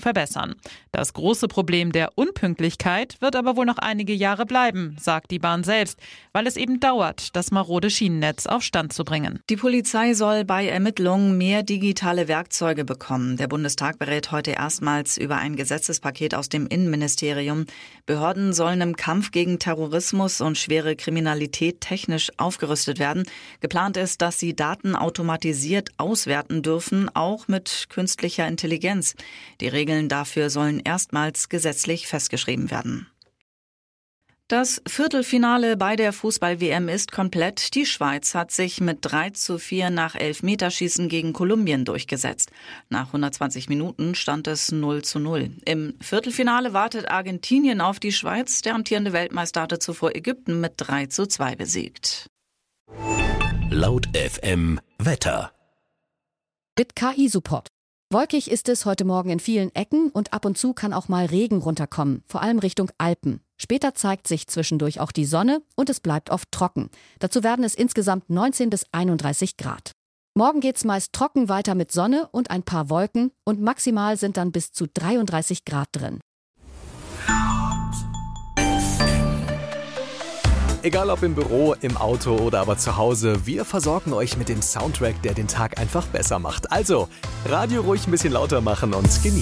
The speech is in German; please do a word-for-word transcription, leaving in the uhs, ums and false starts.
verbessern. Das große Problem der Unpünktlichkeit wird aber wohl noch einige Jahre bleiben, sagt die Bahn selbst, weil es eben dauert, das marode Schienennetz auf Stand zu bringen. Die Polizei soll bei Ermittlungen mehr digitale Werkzeuge bekommen. Der Bundestag berät heute erstmals über ein Gesetzespaket aus dem Innenministerium. Behörden sollen im Kampf gegen Terrorismus und schwere Kriminalität technisch aufgerüstet werden. Geplant ist, dass sie Daten automatisiert auswerten dürfen, auch mit künstlicher Intelligenz. Die Regeln dafür sollen erstmals gesetzlich festgeschrieben werden. Das Viertelfinale bei der Fußball-W M ist komplett. Die Schweiz hat sich mit drei zu vier nach Elfmeterschießen gegen Kolumbien durchgesetzt. Nach hundertzwanzig Minuten stand es null zu null. Im Viertelfinale wartet Argentinien auf die Schweiz. Der amtierende Weltmeister hatte zuvor Ägypten mit drei zu zwei besiegt. Laut F M Wetter. Mit K I-Support. Wolkig ist es heute Morgen in vielen Ecken und ab und zu kann auch mal Regen runterkommen, vor allem Richtung Alpen. Später zeigt sich zwischendurch auch die Sonne und es bleibt oft trocken. Dazu werden es insgesamt neunzehn bis einunddreißig Grad. Morgen geht's meist trocken weiter mit Sonne und ein paar Wolken und maximal sind dann bis zu dreiunddreißig Grad drin. Egal ob im Büro, im Auto oder aber zu Hause, wir versorgen euch mit dem Soundtrack, der den Tag einfach besser macht. Also, Radio ruhig ein bisschen lauter machen und genießen.